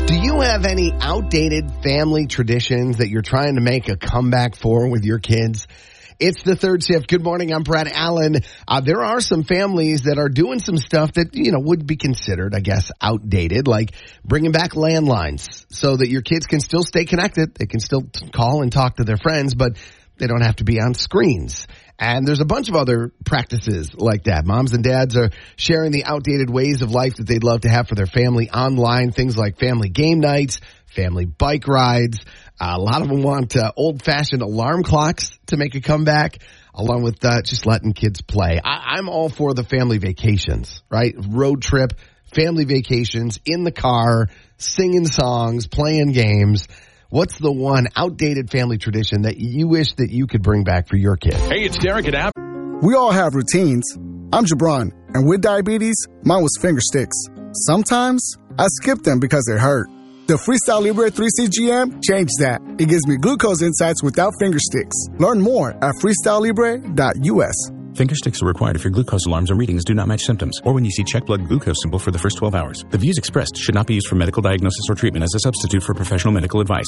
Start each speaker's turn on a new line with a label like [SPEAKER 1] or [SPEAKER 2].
[SPEAKER 1] Do you have any outdated family traditions that you're trying to make a comeback for with your kids? It's the third shift. Good morning. I'm Brad Allen. There are some families that are doing some stuff that, would be considered, I guess, outdated, like bringing back landlines so that your kids can still stay connected. They can still call and talk to their friends, but they don't have to be on screens. And there's a bunch of other practices like that. Moms and dads are sharing the outdated ways of life that they'd love to have for their family online, things like family game nights, family bike rides. A lot of them want old-fashioned alarm clocks to make a comeback, along with just letting kids play. I'm all for the family vacations, right? Road trip, family vacations, in the car, singing songs, playing games. What's the one outdated family tradition that you wish that you could bring back for your kids?
[SPEAKER 2] Hey, it's Derek at App.
[SPEAKER 3] We all have routines. I'm Jabron, and with diabetes, mine was finger sticks. Sometimes I skip them because they hurt. The Freestyle Libre 3CGM changed that. It gives me glucose insights without finger sticks. Learn more at freestylelibre.us.
[SPEAKER 4] Finger sticks are required if your glucose alarms and readings do not match symptoms, or when you see check blood glucose symbol for the first 12 hours. The views expressed should not be used for medical diagnosis or treatment as a substitute for professional medical advice.